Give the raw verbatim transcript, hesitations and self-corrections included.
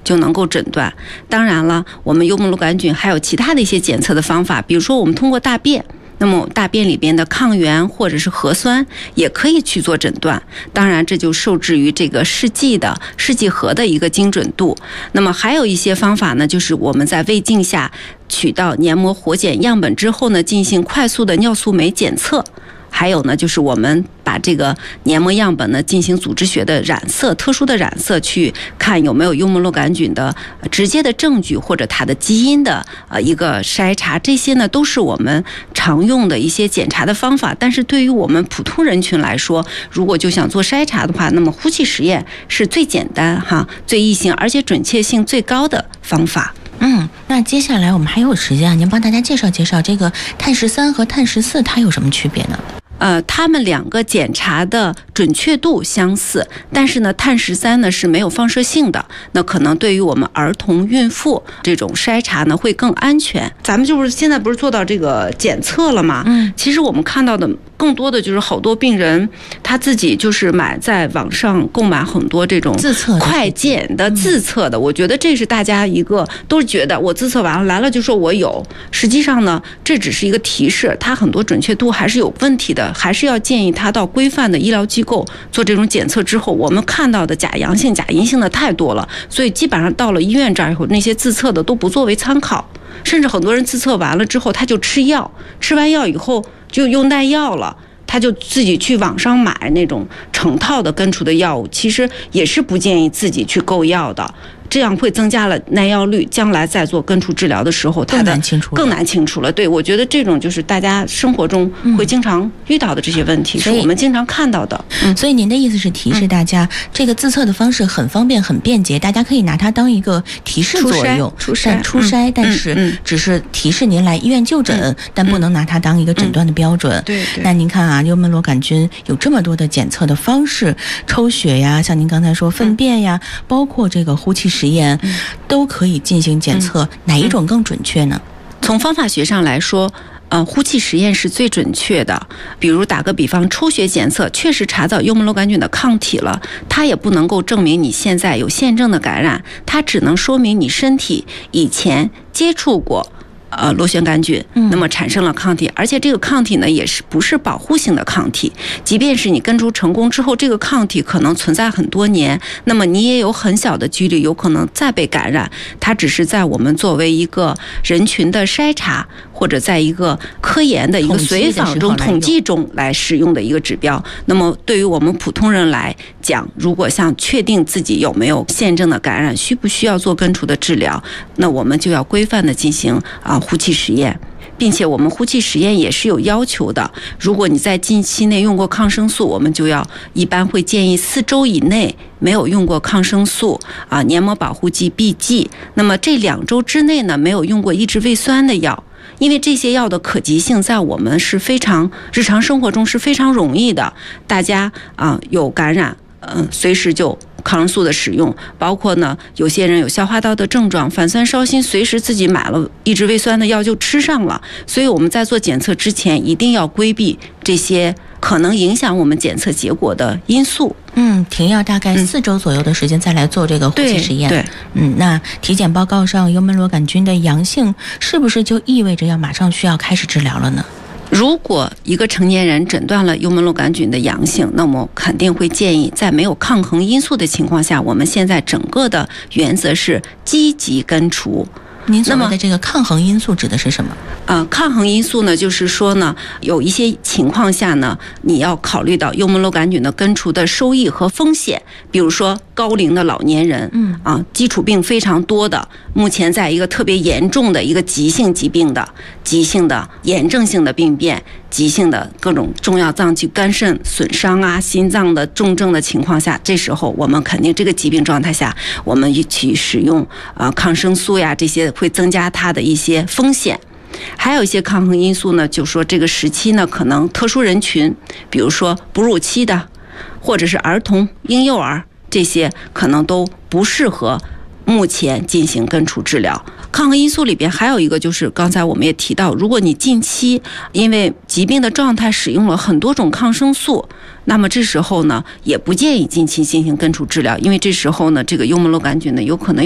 就能够诊断。当然了，我们幽门螺杆菌还有其他的一些检测的方法，比如说我们通过大便，那么大便里边的抗原或者是核酸也可以去做诊断，当然这就受制于这个试剂的试剂盒的一个精准度。那么还有一些方法呢，就是我们在胃镜下取到黏膜活检样本之后呢，进行快速的尿素酶检测。还有呢，就是我们把这个黏膜样本呢进行组织学的染色，特殊的染色去看有没有幽门螺杆菌的直接的证据或者它的基因的呃一个筛查，这些呢都是我们常用的一些检查的方法。但是对于我们普通人群来说，如果就想做筛查的话，那么呼气实验是最简单哈、最易行而且准确性最高的方法。 嗯，那接下来我们还有时间啊，您帮大家介绍介绍这个碳十三和碳十四它有什么区别呢？ 呃，它们两个检查的准确度相似，但是呢，碳十三呢是没有放射性的，那可能对于我们儿童、孕妇这种筛查呢会更安全。咱们就是现在不是做到这个检测了吗？嗯，其实我们看到的更多的就是好多病人他自己就是买在网上购买很多这种自测快检的自测的，我觉得这是大家一个都是觉得我自测完了来了就说我有，实际上呢这只是一个提示，它很多准确度还是有问题的。还是要建议他到规范的医疗机构做这种检测之后，我们看到的假阳性、假阴性的太多了，所以基本上到了医院这儿以后，那些自测的都不作为参考，甚至很多人自测完了之后，他就吃药，吃完药以后就用耐药了。他就自己去网上买那种成套的根除的药物，其实也是不建议自己去购药的，这样会增加了耐药率，将来再做根除治疗的时候，它的更难清除， 更难清除了。对，我觉得这种就是大家生活中会经常遇到的这些问题，嗯、是我们经常看到的。 嗯，所以您的意思是提示大家，嗯、这个自测的方式很方便、很便捷，大家可以拿它当一个提示作用， 初筛、 初筛，但是只是提示您来医院就诊，嗯、但不能拿它当一个诊断的标准。 嗯、对对。 那您看啊，幽门螺杆菌有这么多的检测的方式，抽血呀，像您刚才说粪便呀，嗯、包括这个呼气实验，嗯、都可以进行检测，嗯、哪一种更准确呢？ 从方法学上来说，呃，呼气实验是最准确的。比如打个比方，抽血检测确实查到幽门螺杆菌的抗体了，它也不能够证明你现在有现证的感染，它只能说明你身体以前接触过呃，螺旋杆菌，那么产生了抗体，而且这个抗体呢，也是不是保护性的抗体。即便是你根除成功之后，这个抗体可能存在很多年，那么你也有很小的几率有可能再被感染。它只是在我们作为一个人群的筛查，或者在一个科研的一个随访中、统计中来使用的一个指标。那么对于我们普通人来讲，如果想确定自己有没有现证的感染，需不需要做根除的治疗，那我们就要规范的进行啊。呼气实验，并且我们呼气实验也是有要求的。如果你在近期内用过抗生素，我们就要一般会建议四周以内没有用过抗生素啊、黏膜保护剂 B G。那么这两周之内呢，没有用过抑制胃酸的药，因为这些药的可及性在我们是非常日常生活中是非常容易的。大家啊有感染，嗯、呃，随时就。抗生素的使用，包括呢，有些人有消化道的症状，反酸烧心，随时自己买了抑制胃酸的药就吃上了。所以我们在做检测之前，一定要规避这些可能影响我们检测结果的因素。 嗯，停药大概四周左右的时间再来做这个呼气实验。 对，对嗯，那体检报告上幽门螺杆菌的阳性，是不是就意味着要马上需要开始治疗了呢？ 如果一个成年人诊断了幽门螺杆菌的阳性，那么肯定会建议在没有抗衡因素的情况下，我们现在整个的原则是积极根除。 您所谓的这个抗衡因素指的是什么？ 呃，抗衡因素呢，就是说呢，有一些情况下呢，你要考虑到幽门螺杆菌的根除的收益和风险。比如说高龄的老年人，嗯啊，基础病非常多的，目前在一个特别严重的一个急性疾病的、急性的炎症性的病变、急性的各种重要脏器肝肾损伤啊、心脏的重症的情况下，这时候我们肯定这个疾病状态下，我们一起使用呃抗生素呀，这些会增加它的一些风险。还有一些抗衡因素呢，就说这个时期呢，可能特殊人群，比如说哺乳期的，或者是儿童、婴幼儿，这些可能都不适合目前进行根除治疗。抗衡因素里边还有一个就是刚才我们也提到，如果你近期因为疾病的状态使用了很多种抗生素，那么这时候呢，也不建议近期进行根除治疗，因为这时候呢，这个幽门螺杆菌呢有可能